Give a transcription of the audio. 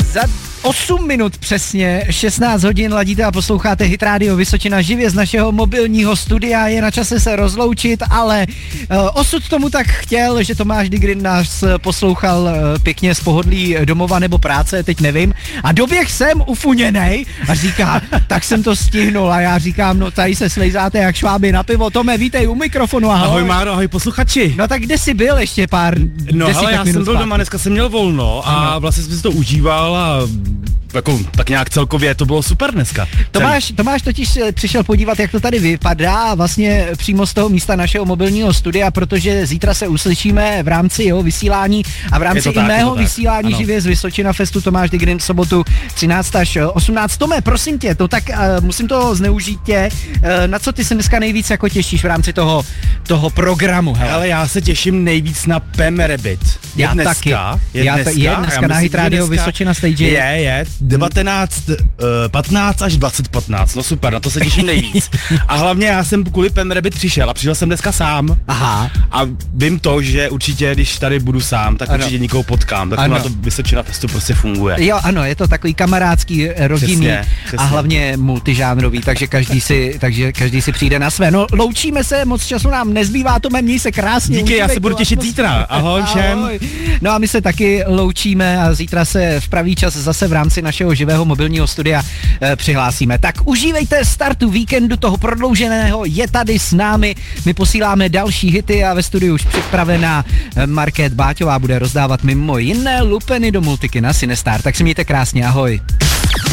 Za 8 minut přesně, 16 hodin ladíte a posloucháte Hit Radio Vysočina živě z našeho mobilního studia. Je na čase se rozloučit, ale osud tomu tak chtěl, že Tomáš Digrin nás poslouchal pěkně z pohodlí domova nebo práce, teď nevím. A doběh jsem ufuněnej a říká, tak jsem to stihnul a já říkám, no tady se slejzáte jak šváby na pivo. Tome, vítej u mikrofonu, ahoj. Ahoj Máro, ahoj posluchači. No tak kde jsi byl ještě pár hele, já jsem byl doma, dneska jsem měl volno a vlastně jsem si to užíval a jako, tak nějak celkově to bylo super dneska. Tomáš totiž přišel podívat, jak to tady vypadá vlastně přímo z toho místa našeho mobilního studia, protože zítra se uslyšíme v rámci jeho vysílání a v rámci i mého vysílání živě z Vysočina Festu. Tomáš Digrin v sobotu 13 až 18. Tome, prosím tě, to tak musím to zneužít tě. Na co ty se dneska nejvíc jako těšíš v rámci toho programu? Hele, já se těším nejvíc na Pam Rabbit. Já taky. Je dneska na Hit Radio Vysočina stage. Je. 15 až 2015, no super, na to se těším nejvíc. A hlavně já jsem kvůli Pam Rabbit přišel a přišel jsem dneska sám. Aha. A vím to, že určitě, když tady budu sám, tak určitě někoho potkám, tak to na to Vysočina Festu prostě funguje. Jo, ano, je to takový kamarádský, rodinný přesně. A hlavně multižánrový, takže každý si přijde na své. No, loučíme se, moc času nám nezbývá, Tome, měj se krásně. Díky, já se budu těšit zítra. Ahoj všem. Ahoj. No a my se taky loučíme a zítra se v pravý čas zase v rámci našeho živého mobilního studia přihlásíme. Tak užívejte startu víkendu toho prodlouženého, je tady s námi, my posíláme další hity a ve studiu už připravená Markéta Báťová bude rozdávat mimo jiné lupeny do multiky na Cinestar, tak si mějte krásně, ahoj.